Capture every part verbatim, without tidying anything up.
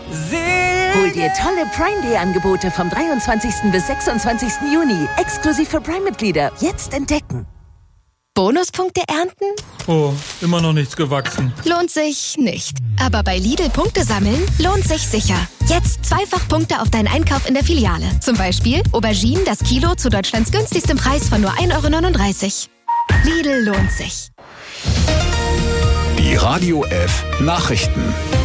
Hol dir tolle Prime Day Angebote vom dreiundzwanzigsten bis sechsundzwanzigsten Juni. Exklusiv für Prime-Mitglieder. Jetzt entdecken. Bonuspunkte ernten? Oh, immer noch nichts gewachsen. Lohnt sich nicht. Aber bei Lidl Punkte sammeln lohnt sich sicher. Jetzt zweifach Punkte auf deinen Einkauf in der Filiale. Zum Beispiel Auberginen das Kilo zu Deutschlands günstigstem Preis von nur ein Euro neununddreißig. Lidl lohnt sich. Die Radio F Nachrichten.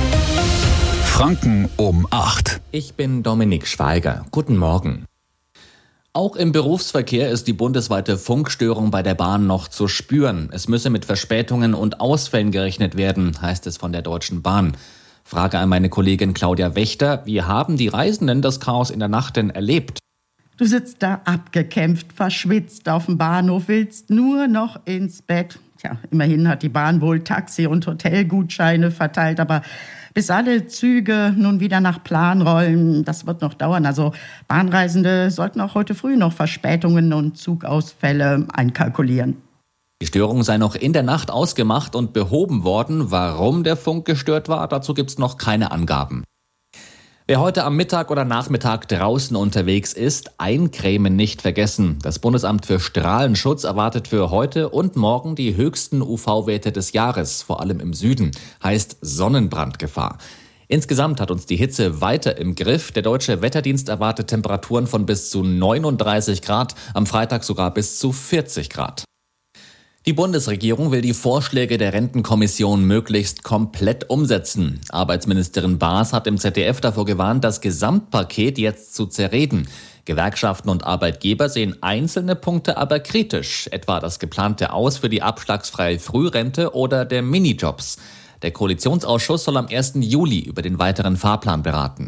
Franken um acht. Ich bin Dominik Schweiger. Guten Morgen. Auch im Berufsverkehr ist die bundesweite Funkstörung bei der Bahn noch zu spüren. Es müsse mit Verspätungen und Ausfällen gerechnet werden, heißt es von der Deutschen Bahn. Frage an meine Kollegin Claudia Wächter: Wie haben die Reisenden das Chaos in der Nacht denn erlebt? Du sitzt da abgekämpft, verschwitzt auf dem Bahnhof, willst nur noch ins Bett. Tja, immerhin hat die Bahn wohl Taxi- und Hotelgutscheine verteilt, aber bis alle Züge nun wieder nach Plan rollen, das wird noch dauern. Also Bahnreisende sollten auch heute früh noch Verspätungen und Zugausfälle einkalkulieren. Die Störung sei noch in der Nacht ausgemacht und behoben worden. Warum der Funk gestört war, dazu gibt's noch keine Angaben. Wer heute am Mittag oder Nachmittag draußen unterwegs ist, eincremen nicht vergessen. Das Bundesamt für Strahlenschutz erwartet für heute und morgen die höchsten U V-Werte des Jahres, vor allem im Süden, heißt Sonnenbrandgefahr. Insgesamt hat uns die Hitze weiter im Griff. Der Deutsche Wetterdienst erwartet Temperaturen von bis zu neununddreißig Grad, am Freitag sogar bis zu vierzig Grad. Die Bundesregierung will die Vorschläge der Rentenkommission möglichst komplett umsetzen. Arbeitsministerin Baas hat im Z D F davor gewarnt, das Gesamtpaket jetzt zu zerreden. Gewerkschaften und Arbeitgeber sehen einzelne Punkte aber kritisch, etwa das geplante Aus für die abschlagsfreie Frührente oder der Minijobs. Der Koalitionsausschuss soll am ersten Juli über den weiteren Fahrplan beraten.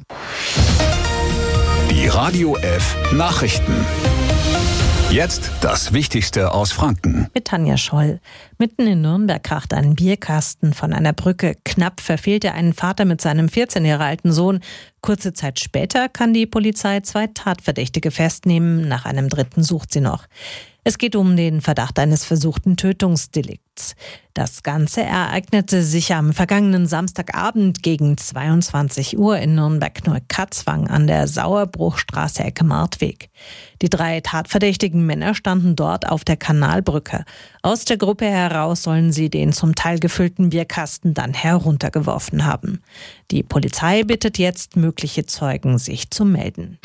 Die Radio F Nachrichten. Jetzt das Wichtigste aus Franken. Mit Tanja Scholl. Mitten in Nürnberg kracht ein Bierkasten von einer Brücke. Knapp verfehlt er einen Vater mit seinem vierzehn Jahre alten Sohn. Kurze Zeit später kann die Polizei zwei Tatverdächtige festnehmen. Nach einem dritten sucht sie noch. Es geht um den Verdacht eines versuchten Tötungsdelikts. Das Ganze ereignete sich am vergangenen Samstagabend gegen zweiundzwanzig Uhr in Nürnberg-Neukatzwang an der Sauerbruchstraße Ecke Martweg. Die drei tatverdächtigen Männer standen dort auf der Kanalbrücke. Aus der Gruppe heraus sollen sie den zum Teil gefüllten Bierkasten dann heruntergeworfen haben. Die Polizei bittet jetzt mögliche Zeugen, sich zu melden.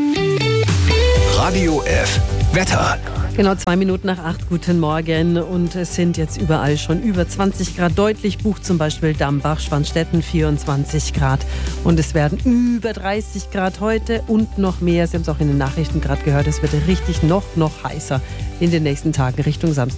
Radio F Wetter. Genau zwei Minuten nach acht, guten Morgen. Und es sind jetzt überall schon über zwanzig Grad. Deutlich Buch zum Beispiel Dambach, Schwanstetten vierundzwanzig Grad. Und es werden über dreißig Grad heute und noch mehr. Sie haben es auch in den Nachrichten gerade gehört. Es wird richtig noch, noch heißer in den nächsten Tagen Richtung Samstag.